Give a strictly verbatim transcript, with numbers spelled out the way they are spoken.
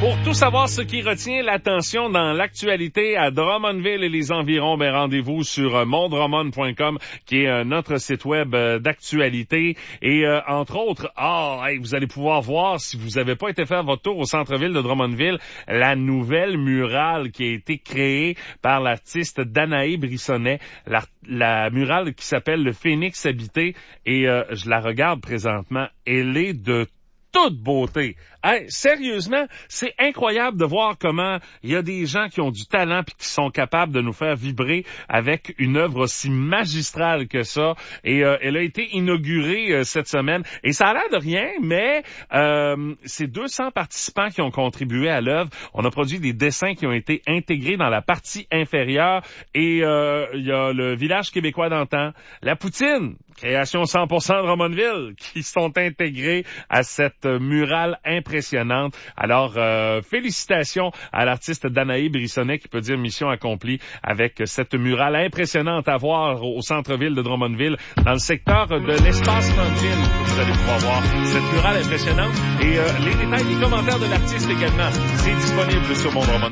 Pour tout savoir ce qui retient l'attention dans l'actualité à Drummondville et les environs, ben rendez-vous sur mon drummond point com qui est euh, notre site web euh, d'actualité. Et euh, entre autres, ah, oh, hey, vous allez pouvoir voir, si vous n'avez pas été faire votre tour au centre-ville de Drummondville, la nouvelle murale qui a été créée par l'artiste Danae Brissonnet, la, la murale qui s'appelle le Phénix habité. Et euh, je la regarde présentement, elle est de toute beauté. Hey, sérieusement, c'est incroyable de voir comment il y a des gens qui ont du talent puis qui sont capables de nous faire vibrer avec une œuvre aussi magistrale que ça. Et euh, elle a été inaugurée euh, cette semaine. Et ça a l'air de rien, mais euh, c'est deux cents participants qui ont contribué à l'œuvre. On a produit des dessins qui ont été intégrés dans la partie inférieure. Et euh, il y a le village québécois d'antan, la poutine, création cent pour cent de Drummondville, qui sont intégrés à cette murale impressionnante. Alors, euh, félicitations à l'artiste Danae Brissonnet qui peut dire mission accomplie avec cette murale impressionnante à voir au centre-ville de Drummondville, dans le secteur de l'espace Grandville. Vous allez pouvoir voir cette murale impressionnante et euh, les détails, les commentaires de l'artiste également. C'est disponible sur mon Drummond.